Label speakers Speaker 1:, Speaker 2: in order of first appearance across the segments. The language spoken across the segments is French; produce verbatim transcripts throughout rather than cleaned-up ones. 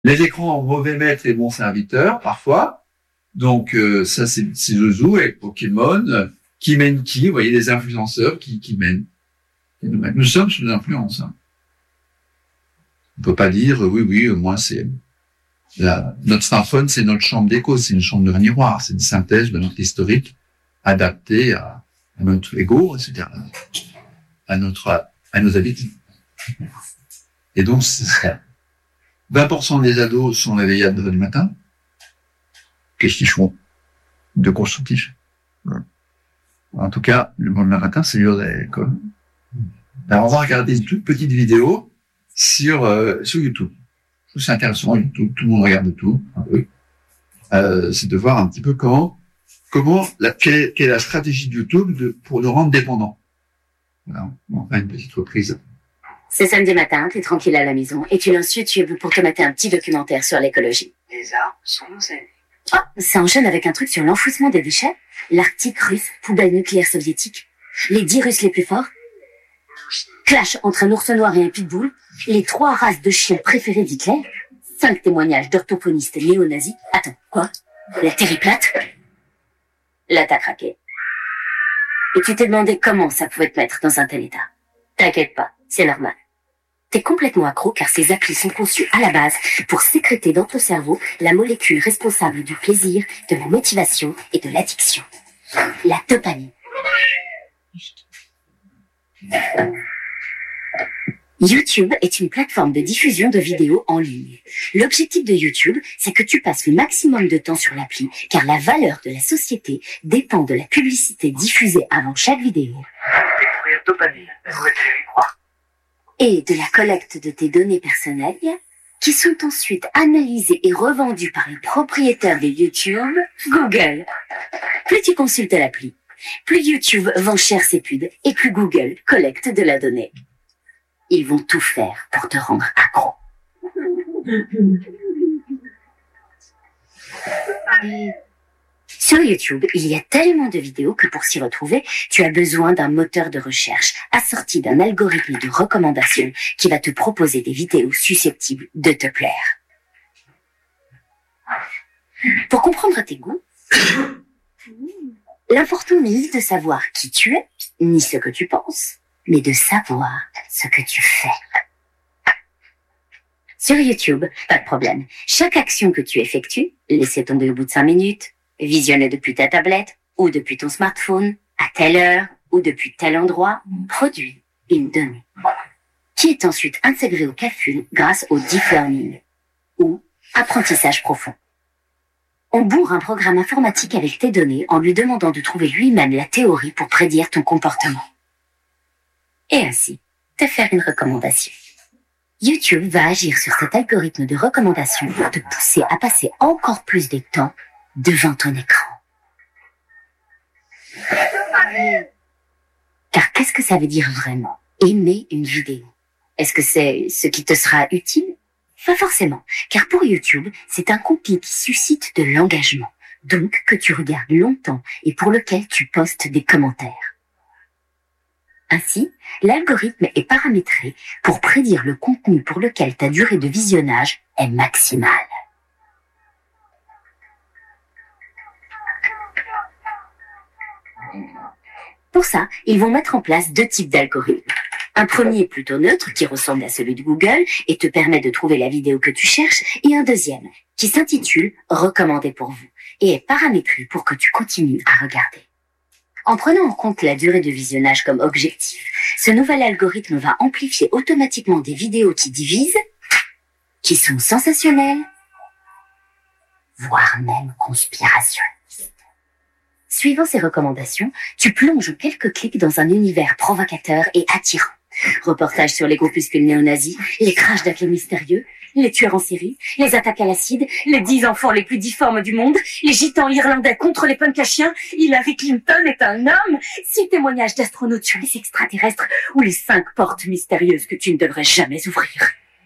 Speaker 1: Les écrans ont mauvais maître et bon serviteur, parfois. Donc, euh, ça, c'est, c'est Zouzou avec Pokémon, euh, qui mène qui, vous voyez, des influenceurs qui, qui mènent. Nous sommes sous l'influence. Hein. On peut pas dire, euh, oui, oui, moi, c'est... La, notre smartphone, c'est notre chambre d'écho, c'est une chambre de miroir, c'est une synthèse de notre historique adaptée à, à notre ego, et cetera, à notre, à nos habitudes. Et donc, c'est vingt pour cent des ados sont réveillés à deux heures du matin. Qu'est-ce qu'ils font de constructif? En tout cas, le monde matin, c'est l'heure d'aller à l'école. Alors, on va regarder une toute petite vidéo sur, euh, sur YouTube. C'est intéressant, YouTube, tout le monde regarde tout, un peu. Euh, c'est de voir un petit peu comment, comment, la, quelle, est, quelle est la stratégie de YouTube de, pour nous rendre dépendants. Voilà, on va faire une petite reprise.
Speaker 2: C'est samedi matin, t'es tranquille à la maison, et tu lances YouTube pour te mettre un petit documentaire sur l'écologie.
Speaker 3: Les arbres sont zen.
Speaker 2: Oh, ça enchaîne avec un truc sur l'enfouissement des déchets, l'Arctique russe, poubelle nucléaire soviétique, les dix Russes les plus forts, clash entre un ours noir et un pitbull, les trois races de chiens préférées d'Hitler, cinq témoignages d'orthophonistes néo-nazis. Attends, quoi? La Terre est plate? Là, t'as craqué. Et tu t'es demandé comment ça pouvait te mettre dans un tel état. T'inquiète pas, c'est normal. T'es complètement accro car ces applis sont conçues à la base pour sécréter dans ton cerveau la molécule responsable du plaisir, de la motivation et de l'addiction. La dopamine. YouTube est une plateforme de diffusion de vidéos en ligne. L'objectif de YouTube, c'est que tu passes le maximum de temps sur l'appli, car la valeur de la société dépend de la publicité diffusée avant chaque vidéo.
Speaker 3: Découvrir dopamine, croire.
Speaker 2: Et de la collecte de tes données personnelles, qui sont ensuite analysées et revendues par le propriétaire de YouTube, Google. Plus tu consultes l'appli, plus YouTube vend cher ses pubs et plus Google collecte de la donnée. Ils vont tout faire pour te rendre accro. Sur YouTube, il y a tellement de vidéos que pour s'y retrouver, tu as besoin d'un moteur de recherche assorti d'un algorithme de recommandation qui va te proposer des vidéos susceptibles de te plaire. Pour comprendre tes goûts, l'important n'est de savoir qui tu es, ni ce que tu penses, mais de savoir ce que tu fais. Sur YouTube, pas de problème. Chaque action que tu effectues, laisser tomber au bout de cinq minutes, visionner depuis ta tablette ou depuis ton smartphone, à telle heure ou depuis tel endroit, produit une donnée qui est ensuite intégrée au calcul grâce au deep learning ou apprentissage profond. On bourre un programme informatique avec tes données en lui demandant de trouver lui-même la théorie pour prédire ton comportement. Et ainsi, te faire une recommandation. YouTube va agir sur cet algorithme de recommandation pour te pousser à passer encore plus de temps devant ton écran. Car qu'est-ce que ça veut dire vraiment, aimer une vidéo? Est-ce que c'est ce qui te sera utile? Pas forcément, car pour YouTube, c'est un contenu qui suscite de l'engagement, donc que tu regardes longtemps et pour lequel tu postes des commentaires. Ainsi, l'algorithme est paramétré pour prédire le contenu pour lequel ta durée de visionnage est maximale. Pour ça, ils vont mettre en place deux types d'algorithmes. Un premier plutôt neutre qui ressemble à celui de Google et te permet de trouver la vidéo que tu cherches, et un deuxième qui s'intitule « Recommandé pour vous » et est paramétré pour que tu continues à regarder. En prenant en compte la durée de visionnage comme objectif, ce nouvel algorithme va amplifier automatiquement des vidéos qui divisent, qui sont sensationnelles, voire même conspirationnistes. Suivant ces recommandations, tu plonges en quelques clics dans un univers provocateur et attirant. Reportages sur les groupuscules néo-nazis, les crashs d'avions mystérieux, les tueurs en série, les attaques à l'acide, les dix enfants les plus difformes du monde, les gitans irlandais contre les punks à chiens, Hillary Clinton est un homme, six témoignages d'astronautes sur les extraterrestres ou les cinq portes mystérieuses que tu ne devrais jamais ouvrir.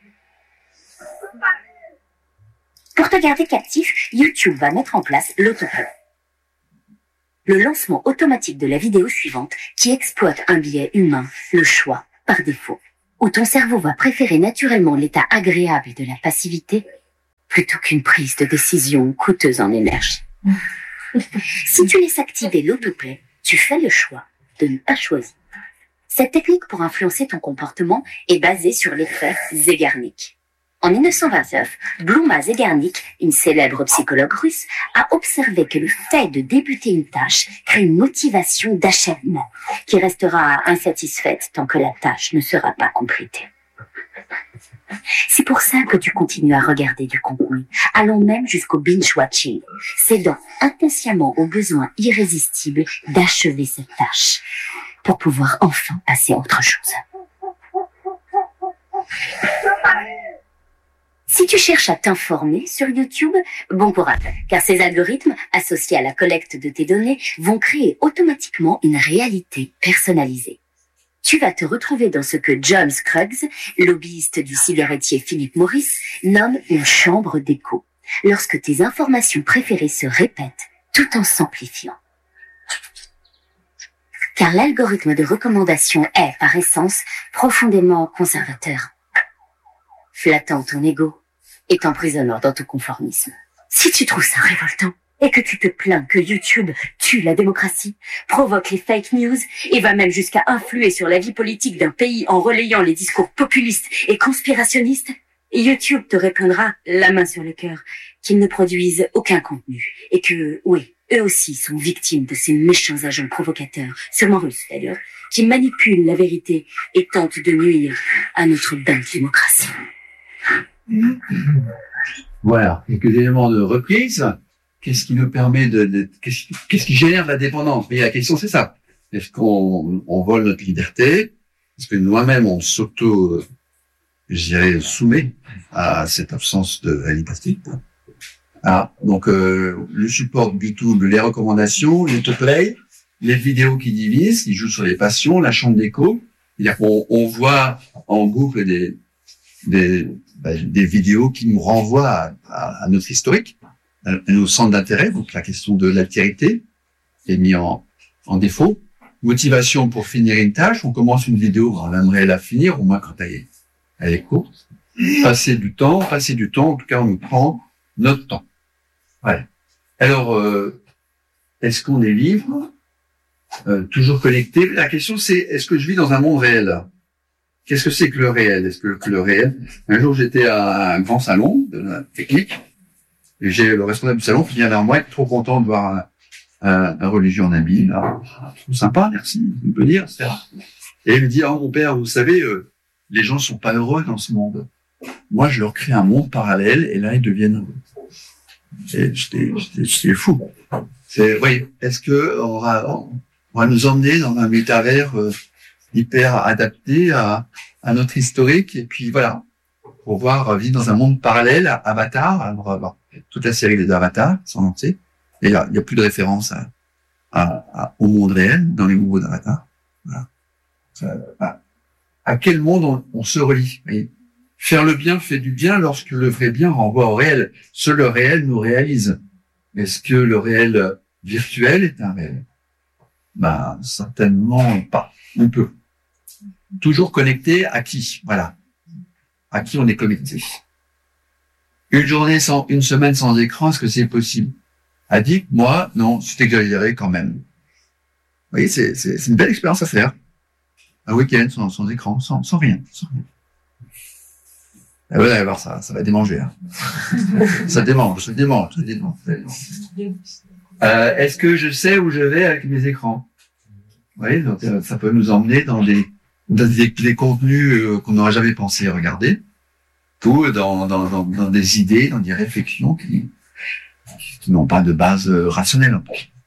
Speaker 2: Pour te garder captif, YouTube va mettre en place l'autoplay. Le lancement automatique de la vidéo suivante qui exploite un biais humain, le choix, par défaut, où ton cerveau va préférer naturellement l'état agréable de la passivité plutôt qu'une prise de décision coûteuse en énergie. Si tu laisses activer l'autoplay, tu fais le choix de ne pas choisir. Cette technique pour influencer ton comportement est basée sur l'effet Zeigarnik. En mille neuf cent vingt-neuf, Bluma Zeigarnik, une célèbre psychologue russe, a observé que le fait de débuter une tâche crée une motivation d'achèvement qui restera insatisfaite tant que la tâche ne sera pas complétée. C'est pour ça que tu continues à regarder du contenu, allant même jusqu'au binge-watching, cédant inconsciemment au besoin irrésistible d'achever cette tâche pour pouvoir enfin passer à autre chose. Si tu cherches à t'informer sur YouTube, bon courage, car ces algorithmes, associés à la collecte de tes données, vont créer automatiquement une réalité personnalisée. Tu vas te retrouver dans ce que John Scruggs, lobbyiste du cigarettier Philip Morris, nomme une chambre d'écho, lorsque tes informations préférées se répètent tout en s'amplifiant. Car l'algorithme de recommandation est, par essence, profondément conservateur, flattant ton ego et t'emprisonnant dans ton conformisme. Si tu trouves ça révoltant et que tu te plains que YouTube tue la démocratie, provoque les fake news et va même jusqu'à influer sur la vie politique d'un pays en relayant les discours populistes et conspirationnistes, YouTube te répondra, la main sur le cœur, qu'ils ne produisent aucun contenu et que, oui, eux aussi sont victimes de ces méchants agents provocateurs, sûrement russes d'ailleurs, qui manipulent la vérité et tentent de nuire à notre belle démocratie.
Speaker 1: Voilà, quelques éléments de reprise. Qu'est-ce qui nous permet de, de qu'est-ce, qu'est-ce qui génère de la dépendance? Mais la question c'est ça. Est-ce qu'on on vole notre liberté? Est-ce que nous-mêmes on s'auto, je dirais, soumet à cette absence de liberté? Ah, donc euh, le support de YouTube, les recommandations, l'autoplay, les vidéos qui divisent, qui jouent sur les passions, la chambre d'écho. C'est-à-dire qu'on on voit en boucle des des, bah, des vidéos qui nous renvoient à, à, à notre historique, à, à nos centres d'intérêt. Donc la question de l'altérité est mise en, en défaut. Motivation pour finir une tâche. On commence une vidéo, on aimerait la finir, au moins quand elle est, elle est courte. Passer du temps, passer du temps, en tout cas on nous prend notre temps. Voilà. Alors, euh, est-ce qu'on est libre, euh, toujours connecté? La question c'est, est-ce que je vis dans un monde réel? Qu'est-ce que c'est que le réel? Est-ce que, que le réel? Un jour, j'étais à un grand salon de la technique, et j'ai le responsable du salon qui vient vers moi, être trop content de voir un, un, un religieux en habit, là. Sympa, merci, on peut dire, et cetera. Et il me dit, oh, mon père, vous savez, euh, les gens sont pas heureux dans ce monde. Moi, je leur crée un monde parallèle, et là, ils deviennent heureux. Et j'étais, j'étais, j'étais fou. C'est, oui, est-ce que on va, on va nous emmener dans un métavers, euh, hyper adapté à, à notre historique, et puis voilà, pour pouvoir vivre dans un monde parallèle à Avatar. Alors, alors toute la série des Avatar, sans entier, et il y a, y a plus de référence à, à, à, au monde réel dans les nouveaux d'Avatar. Voilà. Ça, à, à quel monde on, on se relie? Oui. Faire le bien fait du bien lorsque le vrai bien renvoie au réel. Seul le réel nous réalise. Est-ce que le réel virtuel est un réel? Ben, certainement pas. On peut. Toujours connecté à qui? Voilà. À qui on est connecté. Une journée sans, une semaine sans écran, est-ce que c'est possible? A dit, moi, non, c'est exagéré quand même. Vous voyez, c'est, c'est, c'est une belle expérience à faire. Un week-end sans, sans écran, sans, sans rien, sans rien. Et vous allez voir, ça, ça va démanger, hein. ça démange, ça démange, ça démange. Ça démange. Euh, est-ce que je sais où je vais avec mes écrans? Vous voyez, donc, euh, ça peut nous emmener dans des, dans des, des contenus euh, qu'on n'aurait jamais pensé regarder, ou dans, dans, dans, dans des idées, dans des réflexions qui, qui n'ont pas de base euh, rationnelle.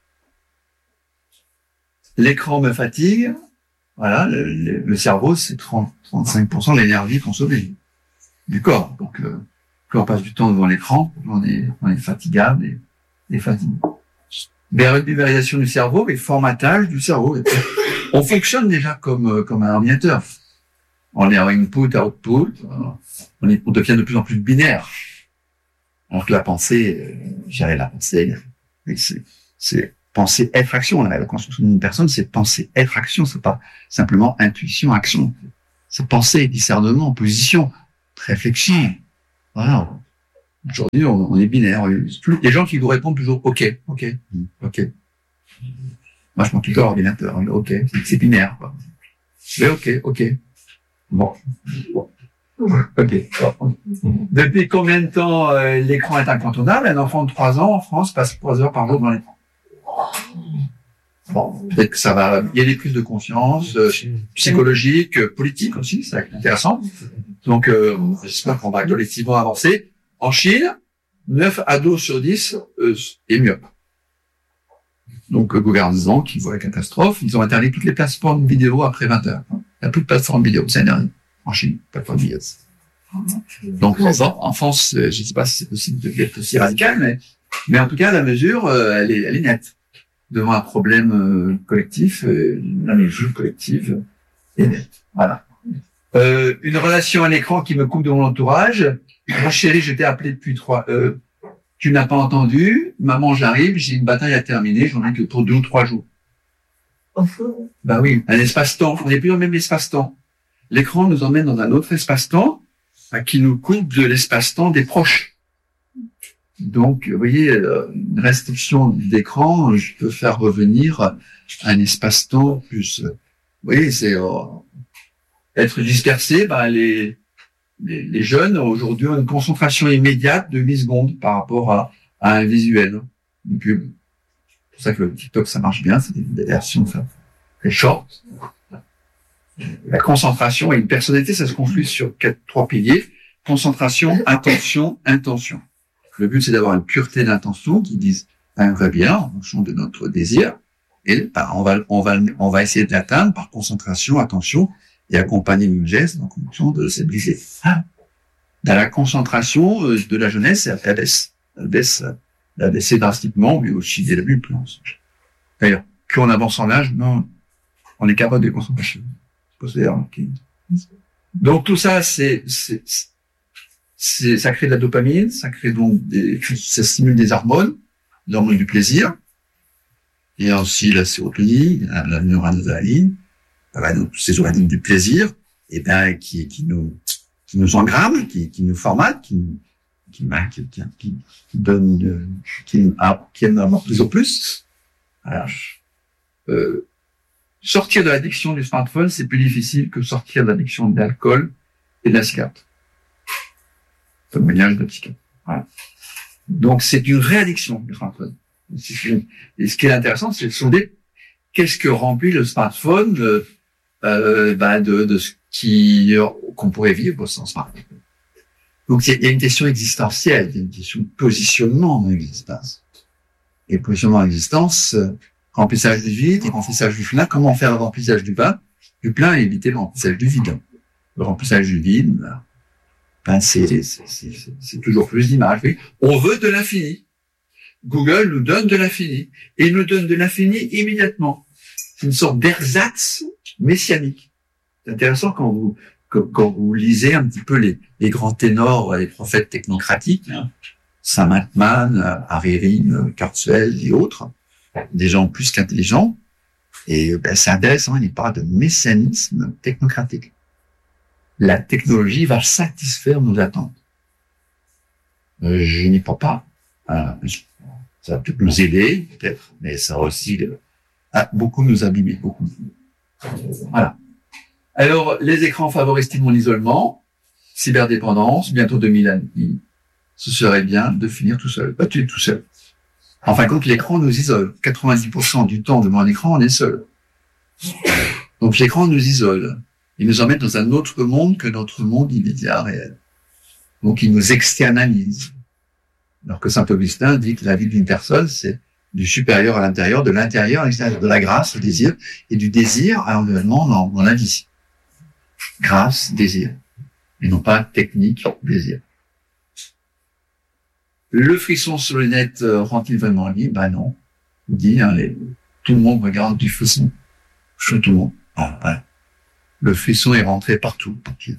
Speaker 1: L'écran me fatigue. Voilà, le, le, le cerveau, c'est trente à trente-cinq pour cent de l'énergie consommée du corps. Donc, euh, quand on passe du temps devant l'écran, on est, on est fatigable et, et fatigué. Réutilisation du cerveau et formatage du cerveau. On fonctionne déjà comme comme un ordinateur. On est en input, output. On, est, on devient de plus en plus binaire. Donc la pensée, gérer la pensée, c'est, c'est penser, être, action. La construction d'une personne, c'est penser, être, action. C'est pas simplement intuition, action. C'est penser, discernement, position, réflexion. Voilà. Aujourd'hui, on, on est binaire. Les gens qui vous répondent toujours OK, OK, OK. Moi, je prends tout l'ordinateur. OK, c'est binaire, quoi. Mais OK, OK. Bon. bon. OK. Depuis combien de temps euh, l'écran est incontournable? Un enfant de trois ans en France passe trois heures par jour dans l'écran. Bon, peut-être que ça va. Il y a des prises de conscience euh, psychologiques, euh, politiques aussi, c'est intéressant. Donc, euh, j'espère qu'on va collectivement avancer. En Chine, neuf ados sur dix euh, est myope. Donc, le gouvernement qui voit la catastrophe, ils ont interdit toutes les plateformes vidéo après vingt heures. Il n'y a plus de plateforme vidéo, c'est dernier. En Chine, pas de vidéo. Donc, bon, en France, je ne sais pas si c'est possible d'être aussi radical, mais, mais en tout cas, la mesure, euh, elle est, elle est nette. Devant un problème euh, collectif, euh, la mesure collective est nette. Voilà. Euh, une relation à l'écran qui me coupe de mon entourage. Ma chérie, je t'ai appelé depuis trois, euh, tu n'as pas entendu. Maman, j'arrive, j'ai une bataille à terminer, j'en ai que pour deux ou trois jours. Bah oui, un espace-temps. On n'est plus dans le même espace-temps. L'écran nous emmène dans un autre espace-temps bah, qui nous coupe de l'espace-temps des proches. Donc, vous voyez, une restriction d'écran, je peux faire revenir un espace-temps plus. Vous voyez, c'est euh, être dispersé. Bah, les, les les jeunes aujourd'hui ont une concentration immédiate de huit secondes par rapport à, à un visuel, une pub. C'est pour ça que le TikTok ça marche bien, c'est des versions ça, très short. La concentration et une personnalité, ça se construit sur quatre, trois piliers. Concentration, attention, intention. Le but, c'est d'avoir une pureté d'intention qui dise un va bien en fonction de notre désir. Et bah, on va, on va, on va essayer de l'atteindre par concentration, attention, et accompagner nos gestes en fonction de cette visée. Dans la concentration de la jeunesse, elle baisse, elle baisse, elle a baissé drastiquement, mais aussi dès le début. D'ailleurs, plus on avance en âge, non, on est capable de concentration. Donc tout ça, c'est, c'est, c'est, ça crée de la dopamine, ça crée donc des, ça stimule des hormones, l'hormone du plaisir. Il y a aussi la sérotonine, la, la noradrénaline, ces hormones du plaisir, et ben qui, qui nous, qui nous engramment, qui, qui nous formatent, qui, qui, qui, qui, qui donne, qui, qui aime avoir plus en plus. Alors, euh, sortir de l'addiction du smartphone, c'est plus difficile que sortir de l'addiction de l'alcool et de la cigarette. Témoignage de psychiatre. Voilà. Donc, c'est une réaddiction du smartphone. Et ce qui est intéressant, c'est de sonder qu'est-ce que remplit le smartphone euh, euh, bah de, de ce qui qu'on pourrait vivre sans smartphone. Donc, il y a une question existentielle, il y a une question de positionnement dans l'existence. Et le positionnement dans l'existence, euh, remplissage du vide et remplissage du plein. Comment faire le remplissage du plein, du plein et éviter le remplissage du vide. Le remplissage du vide, ben c'est, c'est, c'est, c'est toujours plus d'images. Oui. On veut de l'infini. Google nous donne de l'infini. Et il nous donne de l'infini immédiatement. C'est une sorte d'ersatz messianique. C'est intéressant quand vous, quand, quand vous lisez un petit peu les, les grands ténors, les prophètes technocratiques, hein, Saint-Maxman, Hariri, Kurzweil et autres, des gens plus qu'intelligents, et ben, c'est intéressant, il parle de messianisme technocratique. La technologie va satisfaire nos attentes. Euh, je n'y crois pas. Euh, ça va peut-être nous aider, peut-être, mais ça va aussi euh, beaucoup nous abîmer, beaucoup. Voilà. Alors, les écrans favorisent mon isolement, cyberdépendance, bientôt deux mille années. Ce serait bien de finir tout seul. Bah, tu es tout seul. En fin de compte, l'écran nous isole. quatre-vingt-dix pour cent du temps devant l'écran, on est seul. Donc l'écran nous isole. Il nous emmène dans un autre monde que notre monde immédiat réel. Donc il nous externalise. Alors que Saint-Augustin dit que la vie d'une personne, c'est du supérieur à l'intérieur, de l'intérieur à l'extérieur, de la grâce au désir, et du désir à l'environnement dans, dans la vie. Grâce, désir. Et non pas technique, désir. Le frisson sur le net euh, rend-il vraiment libre? Ben non. Je vous dis, hein, les, tout le monde regarde du frisson. Chez tout le monde. Ah, ouais. Le frisson est rentré partout.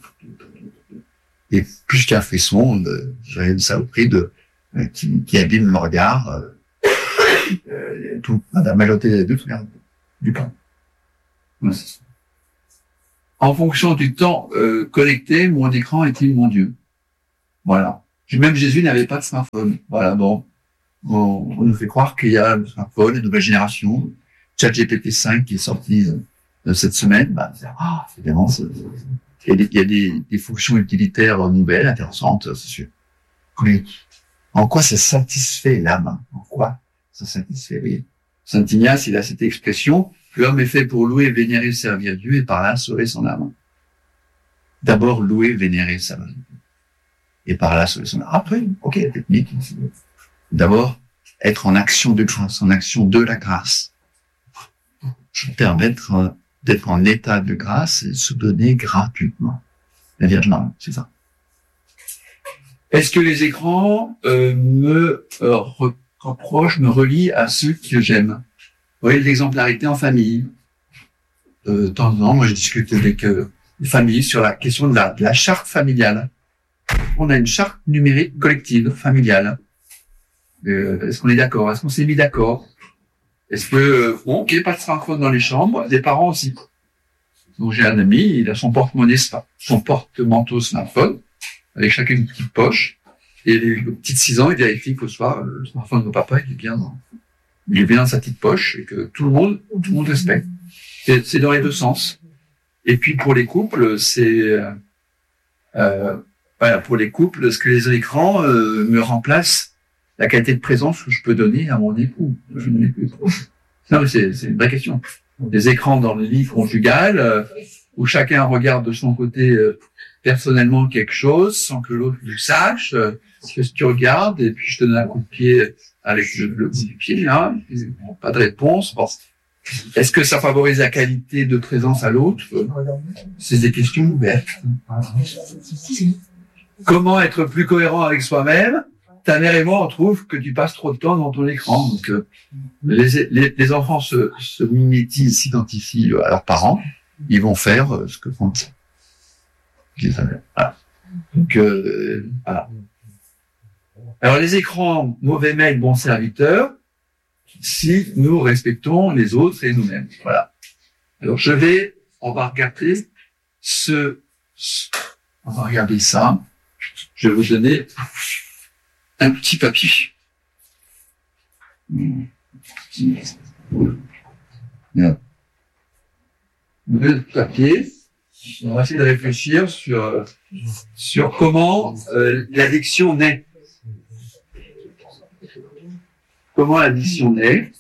Speaker 1: Et plus qu'un frisson, euh, j'ai une saloperie de, euh, qui, qui abîme le regard. Euh, euh, tout, la majorité des adultes regardent du pain. Ouais. En fonction du temps euh, connecté, mon écran est-il mon Dieu? Voilà. Même Jésus n'avait pas de smartphone. Voilà, bon. On, on nous fait croire qu'il y a le smartphone, la nouvelle génération, ChatGPT cinq qui est sorti euh, cette semaine. Bah, ah, évidemment, c'est, il y a, des, il y a des, des fonctions utilitaires nouvelles, intéressantes, c'est sûr. Mais en quoi ça satisfait l'âme? En quoi ça satisfait? Oui. Saint Ignace, il a cette expression: l'homme est fait pour louer, vénérer, servir Dieu, et par là sauver son âme. D'abord louer, vénérer, servir Dieu, et par là sauver son âme. Après, ok, la technique. D'abord, être en action de grâce, en action de la grâce. Permettre d'être en état de grâce et se donner gratuitement. La Vierge Marie, c'est ça. Est-ce que les écrans euh, me euh, reprochent, me relient à ceux que j'aime? Vous voyez, l'exemplarité en famille. Euh, de temps en temps, moi je discute avec euh, les familles sur la question de la, de la charte familiale. On a une charte numérique collective, familiale. Euh, est-ce qu'on est d'accord? Est-ce qu'on s'est mis d'accord? Est-ce que, euh, bon, ok, pas de smartphone dans les chambres, des parents aussi. Donc j'ai un ami, il a son porte-monnaie, son porte-manteau smartphone, avec chacun une petite poche, et les petites six ans, il vérifie qu'au soir, le smartphone de papa, il est bien dans, il est bien dans sa petite poche, et que tout le monde, tout le monde respecte. C'est, c'est dans les deux sens. Et puis pour les couples, c'est, euh, euh, voilà, pour les couples, ce que les écrans euh, me remplacent la qualité de présence que je peux donner à mon époux. Je ne l'ai plus. Non, mais c'est, c'est une vraie question. Des écrans dans le lit conjugal, euh, où chacun regarde de son côté euh, personnellement quelque chose, sans que l'autre le sache, euh, que tu regardes, et puis je te donne un coup de pied avec le, le bout du pied, là, pas de réponse. Bon. Est-ce que ça favorise la qualité de présence à l'autre? C'est des questions ouvertes. Comment être plus cohérent avec soi-même? Ta mère et moi, on trouve que tu passes trop de temps dans ton écran. Donc, euh, les, les, les enfants se, se mimétisent, s'identifient à leurs parents. Ils vont faire euh, ce que font les voilà. Donc, euh, voilà. Alors, les écrans, mauvais maître, bon serviteur, si nous respectons les autres et nous-mêmes. Voilà. Alors, je vais, on va regarder ce, ce on va regarder ça. Je vais vous donner un petit papier. Le papier. On va essayer de réfléchir sur sur comment euh, l'addiction naît. Comment l'addiction naît.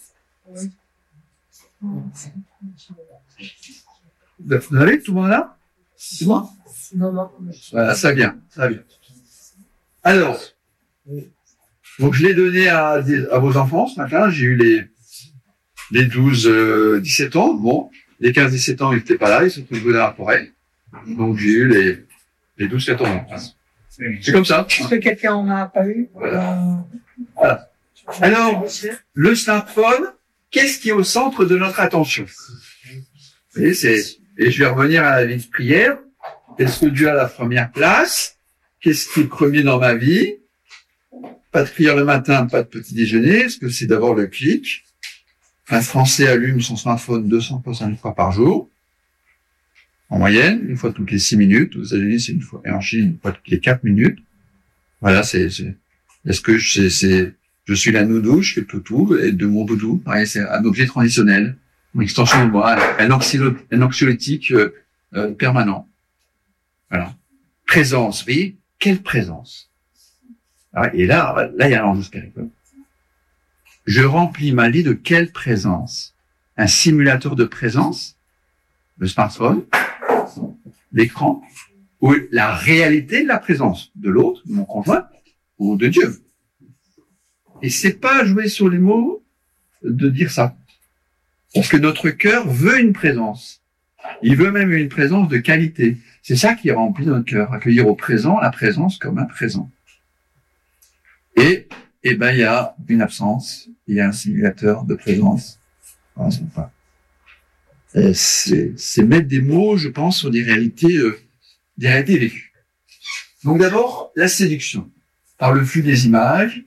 Speaker 1: Vous avez tout le monde là? C'est moi?
Speaker 4: Non, non.
Speaker 1: Voilà, ça vient, ça vient. Alors. Donc je l'ai donné à, des, à vos enfants ce matin. J'ai eu les les douze, dix-sept ans. Bon, les quinze, dix-sept ans, ils n'étaient pas là, ils se trouvaient dans la forêt. Donc j'ai eu les les douze, quatorze ans. C'est comme ça.
Speaker 4: Est-ce que quelqu'un en a pas eu?
Speaker 1: Voilà. Voilà. Alors, le smartphone, qu'est-ce qui est au centre de notre attention? Et c'est et je vais revenir à la vie de prière. Est-ce que Dieu a la première place? Qu'est-ce qui est premier dans ma vie? Pas de prière le matin, pas de petit déjeuner. Est-ce que c'est d'abord le clic? Un Français allume son smartphone deux cent soixante fois par jour, en moyenne, une fois toutes les six minutes. Aux États-Unis, c'est une fois, et en Chine, une fois toutes les quatre minutes. Voilà, c'est, c'est, est-ce que c'est, c'est, je suis la nounou, je fais le toutou, et de mon doudou, pareil, c'est un objet transitionnel, une extension de moi, un, anxilo, un anxiolytique euh, euh, permanent. Voilà. Présence, vous voyez, quelle présence? Et là, là, il y a un enjeu spirituel. Je remplis ma vie de quelle présence? Un simulateur de présence, le smartphone, l'écran, ou la réalité de la présence de l'autre, de mon conjoint, ou de Dieu. Et c'est pas jouer sur les mots de dire ça. Parce que notre cœur veut une présence. Il veut même une présence de qualité. C'est ça qui remplit notre cœur. Accueillir au présent la présence comme un présent. Et, eh ben, il y a une absence, il y a un simulateur de présence. Enfin, c'est, c'est mettre des mots, je pense, sur des réalités, euh, des réalités vécues. Donc d'abord, la séduction. Par le flux des images,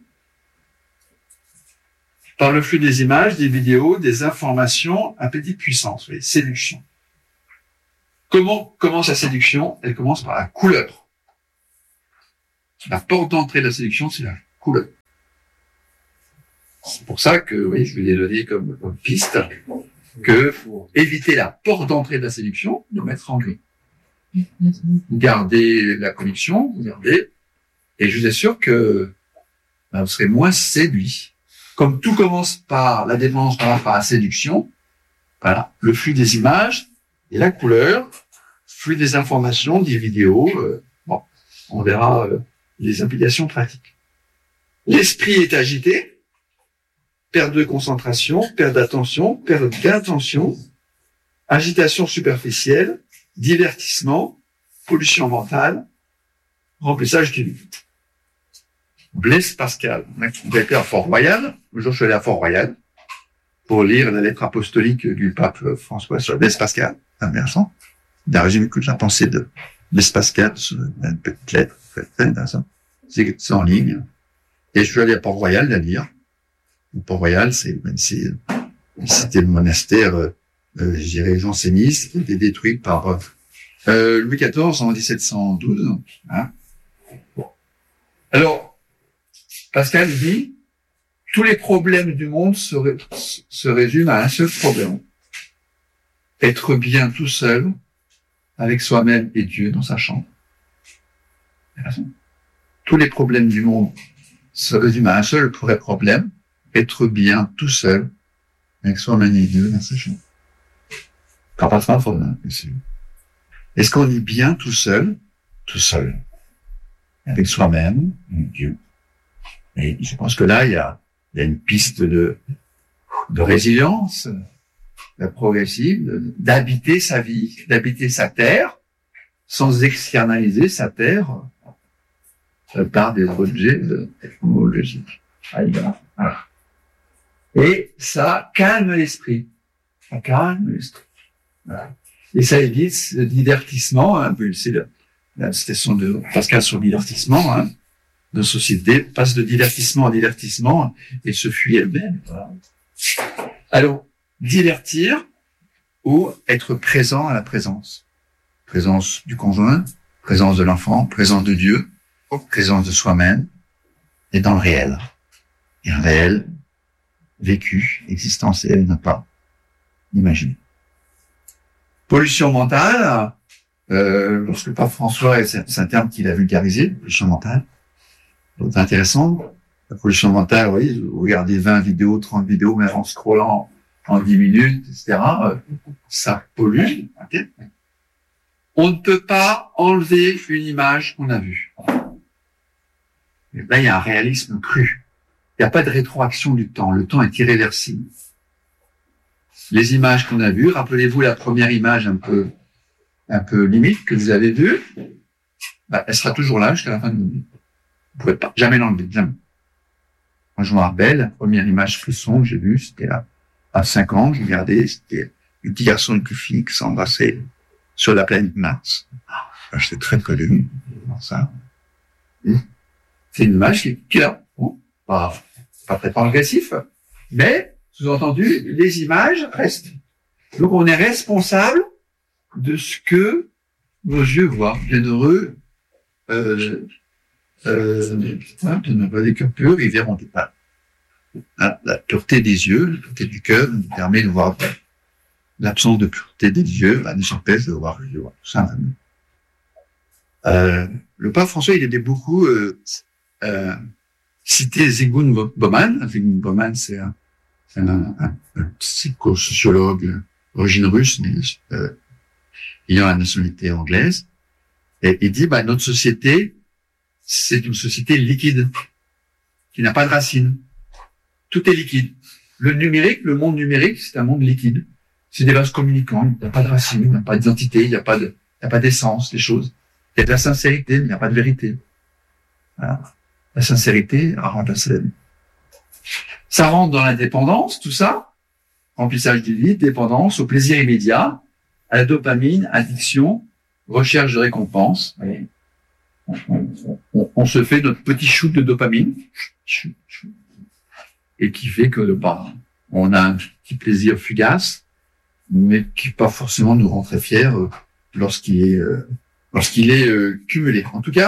Speaker 1: par le flux des images, des vidéos, des informations à petite puissance, oui, séduction. Comment commence la séduction? Elle commence par la couleur. La porte d'entrée de la séduction, c'est la couleur. C'est pour ça que, oui, je vais les donner comme, comme piste, que pour éviter la porte d'entrée de la séduction, de mettre en gris. Vous gardez la conviction, vous gardez, et je vous assure que ben, vous serez moins séduit. Comme tout commence par la dépendance par rapport à la séduction, voilà, le flux des images et la couleur, flux des informations, des vidéos, euh, bon, on verra euh, les implications pratiques. L'esprit est agité, perte de concentration, perte d'attention, perte d'intention, agitation superficielle, divertissement, pollution mentale, remplissage du vide. Blaise Pascal, vous avez été à Fort-Royal, le jour je suis allé à Fort-Royal, pour lire la lettre apostolique du pape François sur Blaise Pascal, intéressant. Il a résumé toute la pensée de Blaise Pascal sur une petite lettre, très intéressant. C'est en ligne. Et je suis allé à Port-Royal la lire. Port-Royal, c'est, même si, c'était le monastère, euh, euh, je dirais, janséniste, qui a été détruit par, euh, Louis quatorze en dix-sept cent douze, hein. Bon. Alors, Pascal dit, tous les problèmes du monde se, ré, se résument à un seul problème. Être bien tout seul, avec soi-même et Dieu dans sa chambre. Tous les problèmes du monde se résument à un seul vrai problème, être bien tout seul, avec soi-même et Dieu dans sa chambre. Quand pas de problème, est-ce qu'on est bien tout seul, tout seul, avec soi-même et Dieu? Et je pense que là, il y a, il y a une piste de, de résilience, de progressive, de, d'habiter sa vie, d'habiter sa terre, sans externaliser sa terre euh, par des objets euh, technologiques. Voilà. Et ça calme l'esprit. Ça calme l'esprit. Voilà. Et ça évite le divertissement, hein, c'est la, la citation de Pascal sur le divertissement, hein. Nos sociétés passent de divertissement en divertissement et se fuient elles-mêmes. Voilà. Alors, divertir ou être présent à la présence. Présence du conjoint, présence de l'enfant, présence de Dieu, présence de soi-même et dans le réel. Et un réel vécu, existentiel, n'a pas imaginé. Pollution mentale, euh, lorsque le pape François, c'est un terme qu'il a vulgarisé, pollution mentale. C'est intéressant. La pollution mentale, oui, vous regardez vingt vidéos, trente vidéos, même en scrollant en dix minutes, et cetera, euh, ça pollue. Okay. On ne peut pas enlever une image qu'on a vue. Et là, il y a un réalisme cru. Il n'y a pas de rétroaction du temps. Le temps est irréversible. Les images qu'on a vues, rappelez-vous la première image un peu, un peu limite que vous avez vue, bah, elle sera toujours là jusqu'à la fin de l'année. Vous pouvez pas jamais l'enlever, jamais. Moi, je me rappelle, la première image frisson que j'ai vue, c'était à, à cinq ans, j'ai regardé, c'était un petit garçon et une petite fille qui s'embrassaient sur la planète Mars. Ah, j'étais très connu dans ça. Et c'est une image qui, qui est là. Bon, pas, pas très progressif, mais, sous-entendu, les images restent. Donc, on est responsable de ce que nos yeux voient. Bienheureux, euh, Euh, hein, de ne pas des cœurs purs, ils verront pas. Hein, la pureté des yeux, la pureté du cœur nous permet de voir l'absence de pureté des yeux, bah, nous empêche de voir Dieu, tout ça. Euh, le pape François, il aimait beaucoup euh, euh, citer Zygmunt Bauman. Zygmunt Bauman, c'est un, un, un, un psychosociologue d'origine russe, mais euh, ayant la nationalité anglaise. Et il dit, bah, notre société, c'est une société liquide, qui n'a pas de racines. Tout est liquide. Le numérique, le monde numérique, c'est un monde liquide. C'est des vases communicants, il n'y a pas de racines, il n'y a pas d'identité, il n'y a pas de, il n'y a pas d'essence, des choses. Il y a de la sincérité, mais il n'y a pas de vérité. Voilà. La sincérité rend la scène. Ça rentre dans la dépendance, tout ça. Remplissage du vide, dépendance au plaisir immédiat, à la dopamine, addiction, recherche de récompense. Voyez. On, on, on, on se fait notre petit shoot de dopamine, et qui fait que bah, on a un petit plaisir fugace, mais qui pas forcément nous rend très fiers euh, lorsqu'il est euh, lorsqu'il est euh, cumulé. En tout cas,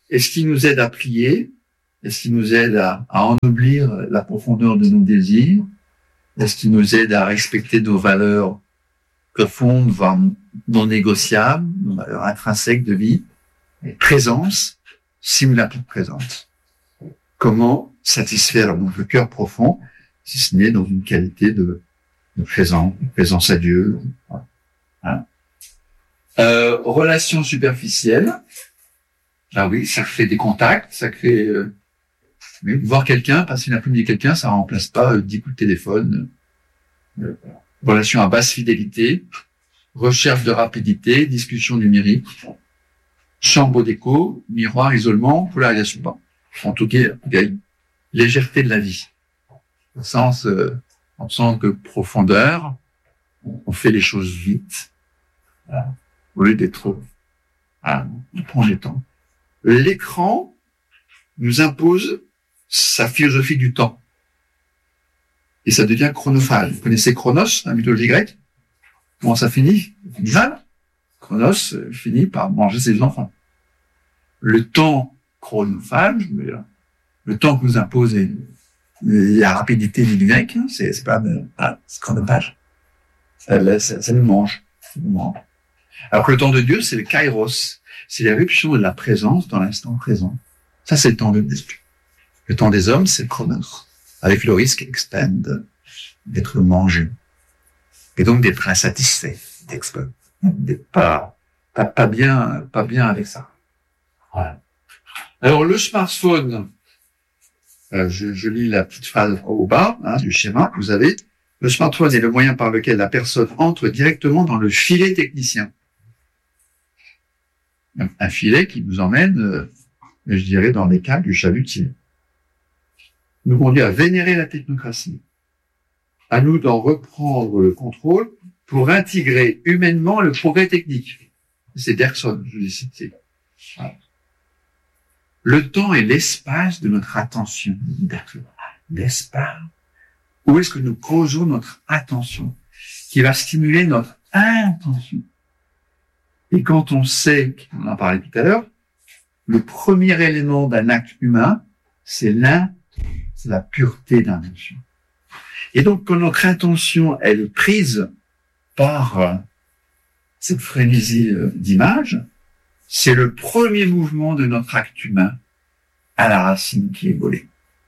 Speaker 1: Est-ce qu'il nous aide à prier? Est-ce qu'il nous aide à, à ennoblir la profondeur de nos désirs? Est-ce qu'il nous aide à respecter nos valeurs profondes, voire non négociables, nos valeurs intrinsèques de vie? Et présence, simulacre de présence. Comment satisfaire notre cœur profond, si ce n'est dans une qualité de, de présence, de présence à Dieu. Voilà. Euh, relations superficielles. Ah oui, ça crée des contacts, ça crée... Euh, oui, voir quelqu'un, passer une après-midi quelqu'un, ça remplace pas euh, dix coups de téléphone. Euh, relations à basse fidélité, recherche de rapidité, discussion numérique, chambre d'écho, miroir, isolement, polarisation. Bon. En tout cas, légèreté de la vie. Au sens, euh, en sens que profondeur, on fait les choses vite. Voilà. Au lieu d'être trop. Voilà. On prend le temps. L'écran nous impose sa philosophie du temps. Et ça devient chronophage. Vous connaissez Chronos, la mythologie grecque? Comment ça finit? Mal. Chronos euh, finit par manger ses enfants. Le temps chronophage, le temps que nous impose la rapidité du grec, hein, c'est, c'est pas de, ah, c'est chronophage. Ça, ça, ça nous mange. Ça nous mange. Alors que le temps de Dieu, c'est le kairos. C'est l'éruption de la présence dans l'instant présent. Ça, c'est le temps de Dieu. Le temps des hommes, c'est le chronos. Avec le risque externe d'être mangé. Et donc d'être insatisfait, d'être, d'être pas, pas, pas bien, pas bien avec ça. Voilà. Alors, le smartphone, euh, je, je lis la petite phrase au bas, hein, du schéma que vous avez. Le smartphone est le moyen par lequel la personne entre directement dans le filet technicien. Un filet qui nous emmène, euh, je dirais, dans les cas du chalutier. Nous conduit à vénérer la technocratie. À nous d'en reprendre le contrôle pour intégrer humainement le progrès technique. C'est Bergson, je l'ai cité. Voilà. Le temps et l'espace de notre attention. L'espace. Où est-ce que nous causons notre attention, qui va stimuler notre intention. Et quand on sait, on en parlait tout à l'heure, le premier élément d'un acte humain, c'est l'in, c'est la pureté d'intention. Et donc, quand notre intention elle est prise par euh, cette frénésie euh, d'image, c'est le premier mouvement de notre acte humain à la racine qui est volée.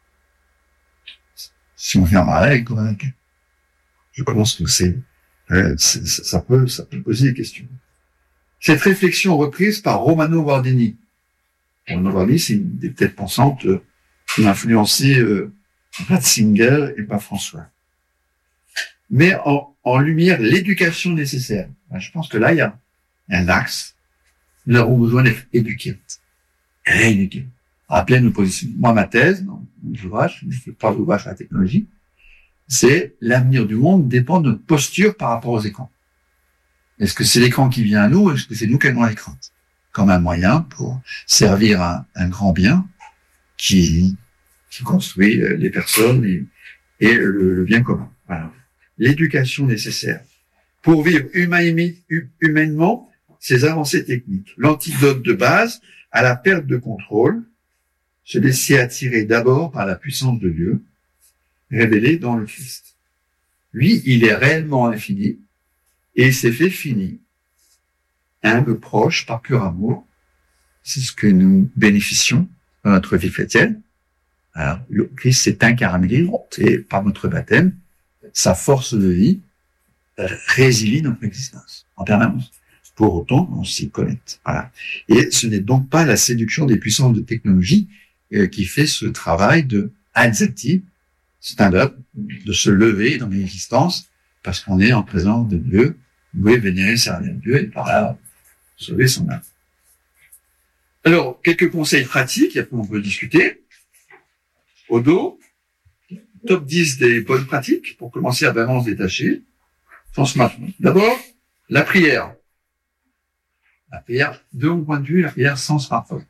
Speaker 1: Si on vient avec, je pense que c'est, euh, c'est, ça peut, ça peut poser des questions. Cette réflexion reprise par Romano Guardini. Romano Guardini, c'est une des têtes pensantes euh, qui m'a influencé euh, Ratzinger et pas François. Mais en, en lumière l'éducation nécessaire. Je pense que là, il y a un axe. Nous avons besoin d'être éduqués, rééduqués. Rappelez nos positions. Moi, ma thèse, dans mon ouvrage, je ne fais pas d'ouvrage sur la technologie, c'est l'avenir du monde dépend de notre posture par rapport aux écrans. Est-ce que c'est l'écran qui vient à nous, ou est-ce que c'est nous qui allons à l'écran? Comme un moyen pour servir un, un grand bien qui, qui construit les personnes et, et le, le bien commun. Voilà. L'éducation nécessaire pour vivre humain, humainement ces avancées techniques. L'antidote de base à la perte de contrôle, se laisser attirer d'abord par la puissance de Dieu, révélée dans le Christ. Lui, il est réellement infini, et il s'est fait fini, humble, proche, par pur amour. C'est ce que nous bénéficions dans notre vie chrétienne. Alors, le Christ s'est incarné, et par notre baptême, sa force de vie résilie notre existence en permanence. Pour autant, on s'y connecte. Voilà. Et ce n'est donc pas la séduction des puissances de technologie euh, qui fait ce travail de Alzati, stand-up, de se lever dans l'existence parce qu'on est en présence de Dieu, louer, vénérer, servir Dieu et par là sauver son âme. Alors, quelques conseils pratiques, après on peut discuter. Au dos, top dix des bonnes pratiques pour commencer à vraiment se détacher. Sans smartphone. D'abord, la prière. La prière, de mon point de vue, la prière sans smartphone.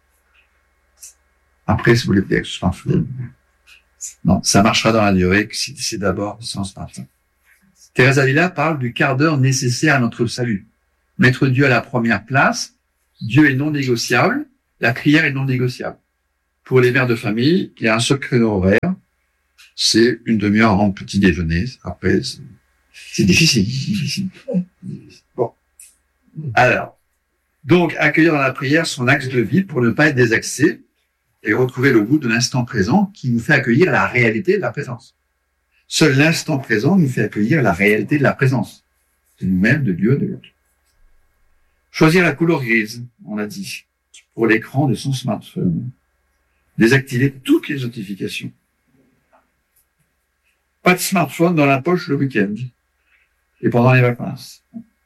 Speaker 1: Après, si vous voulez prier avec smartphone, non, ça marchera dans la durée que si c'est d'abord sans smartphone. Thérèse Avila parle du quart d'heure nécessaire à notre salut. Mettre Dieu à la première place. Dieu est non négociable La prière est non négociable. Pour les mères de famille, il y a un seul créneau horaire, c'est une demi-heure avant le petit déjeuner. Après, c'est, c'est difficile, difficile. Bon. Alors, donc, accueillir dans la prière son axe de vie pour ne pas être désaxé et retrouver le goût de l'instant présent qui nous fait accueillir la réalité de la présence. Seul l'instant présent nous fait accueillir la réalité de la présence. De nous-mêmes, de Dieu, de l'autre. Choisir la couleur grise, on l'a dit, pour l'écran de son smartphone. Désactiver toutes les notifications. Pas de smartphone dans la poche le week-end et pendant les vacances.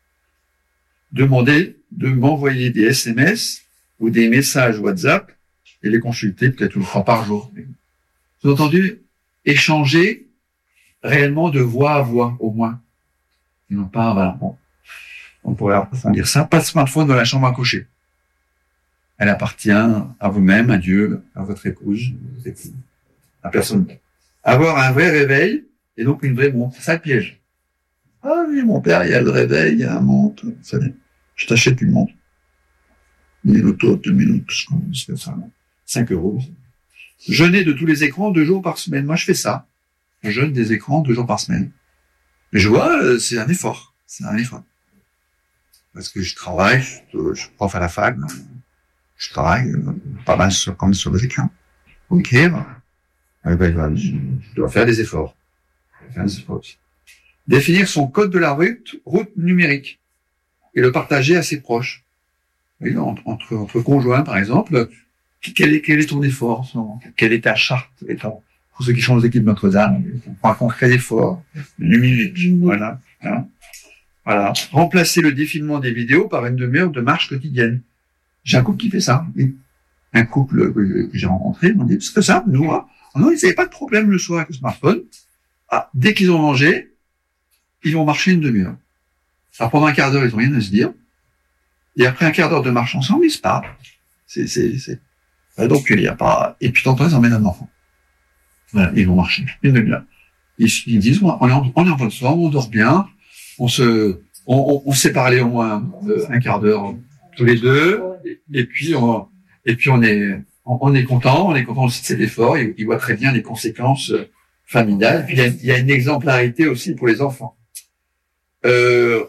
Speaker 1: Demander de m'envoyer des S M S ou des messages WhatsApp et les consulter peut-être une fois par jour. Vous avez entendu? Échanger réellement de voix à voix, au moins. Et non pas, voilà, bon. On pourrait approfondir ça. Pas de smartphone dans la chambre à coucher. Elle appartient à vous-même, à Dieu, à votre épouse, votre époux, à personne. Avoir un vrai réveil et donc une vraie montre. C'est ça le piège. Ah oui, mon père, il y a le réveil, il y a la montre. Vous savez, je t'achète une montre. Une minute, deux minutes, c'est ça. Cinq euros. Jeûner de tous les écrans deux jours par semaine. Moi, je fais ça. Je jeûne des écrans deux jours par semaine. Mais je vois, c'est un effort. C'est un effort. Parce que je travaille, je, je prof à la fac, je travaille pas mal sur, comme sur les écrans. Ok, ben, ben, je, je dois faire des efforts. Faire des efforts aussi. Définir son code de la route, route numérique et le partager à ses proches. Oui, entre, entre, entre conjoints, par exemple, quel est, quel est ton effort en ce moment? Quelle est ta charte? Étant, pour ceux qui sont aux équipes Notre-Dame, on prend un concret effort, numérique, voilà. Hein. Voilà. Remplacer le défilement des vidéos par une demi-heure de marche quotidienne. J'ai un couple qui fait ça. Oui. Un couple que, que j'ai rencontré, ils m'ont dit, c'est ça, nous, ah, non, ils n'avaient pas de problème le soir avec le smartphone. Ah, dès qu'ils ont mangé, ils vont marcher une demi-heure. Alors pendant un quart d'heure, ils n'ont rien à se dire. Et après un quart d'heure de marche ensemble, ils se parlent. C'est, c'est, c'est. Donc il n'y a pas. Et puis tantôt, ils emmènent un enfant. Voilà, ils vont marcher une demi-heure. Ils, ils disent, on est en, on est en bonne forme, on dort bien, on se, on, on, on s'est parlé au moins euh, un quart d'heure tous les deux, et, et puis on, et puis on est, on, on est content, on est content aussi de cet effort. Ils, ils voient très bien les conséquences familiales. Et puis il y a, il y a une exemplarité aussi pour les enfants. Euh,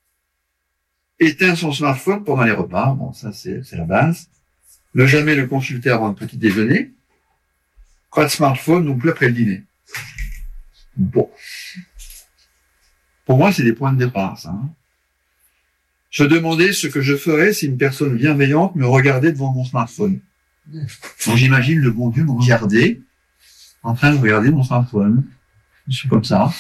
Speaker 1: éteindre son smartphone pendant les repas, bon ça c'est, c'est la base. Ne jamais le consulter avant le petit déjeuner. Pas de smartphone non plus après le dîner. Bon. Pour moi, c'est des points de départ, ça. Hein. Se demander ce que je ferais si une personne bienveillante me regardait devant mon smartphone. Donc j'imagine le bon Dieu me regarder, en train de regarder mon smartphone. Je suis comme ça.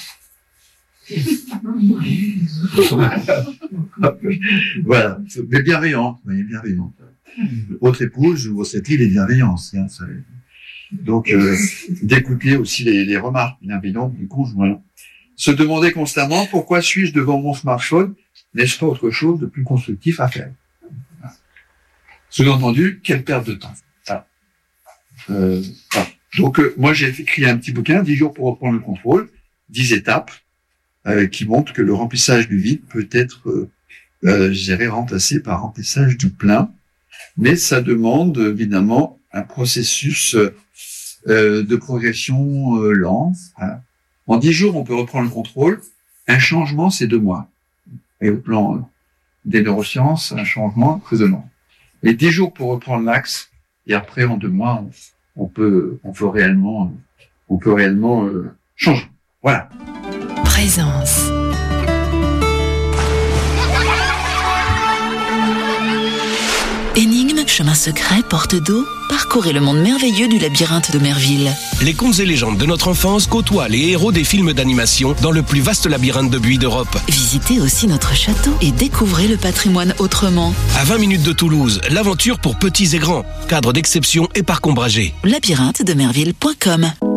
Speaker 1: Voilà. Mais bienveillante, vous voyez, bienveillante. Votre épouse ou votre époux est bienveillance. Hein, ça... Donc, euh, d'écouter aussi les, les remarques bienveillantes du conjoint. Se demander constamment pourquoi suis-je devant mon smartphone, n'est-ce pas autre chose de plus constructif à faire? Sous-entendu, quelle perte de temps. Voilà. Euh, voilà. Donc, euh, moi, j'ai écrit un petit bouquin, dix jours pour reprendre le contrôle, dix étapes, euh, qui montrent que le remplissage du vide peut être, euh, euh, je dirais, remplacé par remplissage du plein. Mais ça demande, évidemment, un processus euh, de progression euh, lent. Hein. En dix jours, on peut reprendre le contrôle. Un changement, c'est deux mois. Et au plan euh, des neurosciences, un changement, c'est deux mois. Et dix jours pour reprendre l'axe. Et après, en deux mois, on, on peut, on peut réellement, on peut réellement euh, changer. Voilà.
Speaker 5: Présence. Énigme, chemin secret, porte d'eau, parcourez le monde merveilleux du labyrinthe de Merville.
Speaker 6: Les contes et légendes de notre enfance côtoient les héros des films d'animation dans le plus vaste labyrinthe de buis d'Europe.
Speaker 5: Visitez aussi notre château et découvrez le patrimoine autrement.
Speaker 6: À vingt minutes de Toulouse, l'aventure pour petits et grands. Cadre d'exception et parc ombragé.
Speaker 5: labyrinthe de merville point com